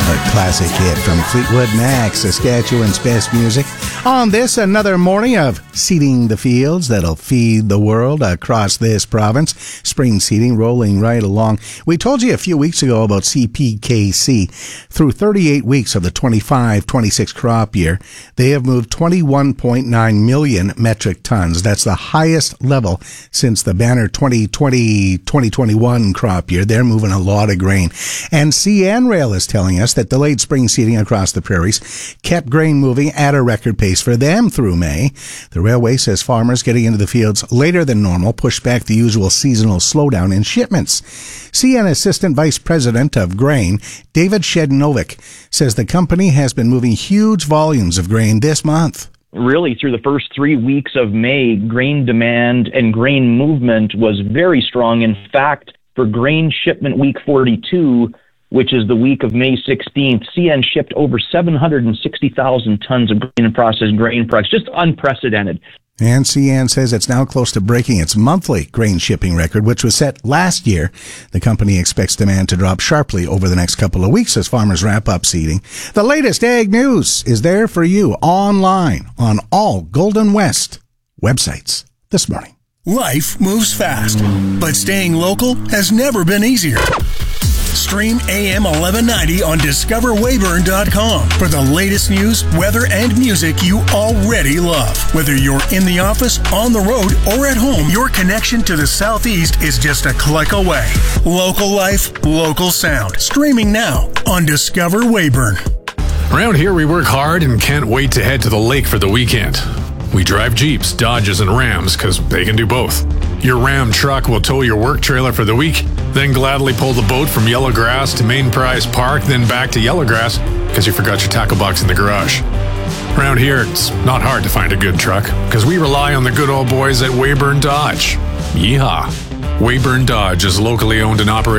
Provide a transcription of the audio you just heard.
A classic hit from Fleetwood Mac, Saskatchewan's best music. On this, another morning of seeding the fields that'll feed the world across this province. Spring seeding rolling right along. We told you a few weeks ago about CPKC. Through 38 weeks of the 25-26 crop year, they have moved 21.9 million metric tons. That's the highest level since the banner 2020-2021 crop year. They're moving a lot of grain. And CN Rail is telling us that delayed spring seeding across the prairies kept grain moving at a record pace for them through May. The railway says farmers getting into the fields later than normal pushed back the usual seasonal slowdown in shipments. CN Assistant Vice President of Grain, David Shednovic, says the company has been moving huge volumes of grain this month. Really, through the first 3 weeks of May, grain demand and grain movement was very strong. In fact, for grain shipment week 42, which is the week of May 16th, CN shipped over 760,000 tons of grain and processed grain products, just unprecedented. And CN says it's now close to breaking its monthly grain shipping record, which was set last year. The company expects demand to drop sharply over the next couple of weeks as farmers wrap up seeding. The latest ag news is there for you online on all Golden West websites this morning. Life moves fast, but staying local has never been easier. Stream AM 1190 on discoverwayburn.com for the latest news, weather, and music you already love. Whether you're in the office, on the road, or at home, your connection to the Southeast is just a click away. Local life, local sound. Streaming now on Discover Wayburn. Around here, we work hard and can't wait to head to the lake for the weekend. We drive Jeeps, Dodges, and Rams because they can do both. Your Ram truck will tow your work trailer for the week, then gladly pull the boat from Yellowgrass to Main Prize Park, then back to Yellowgrass because you forgot your tackle box in the garage. Around here, it's not hard to find a good truck because we rely on the good old boys at Wayburn Dodge. Yeehaw! Wayburn Dodge is locally owned and operated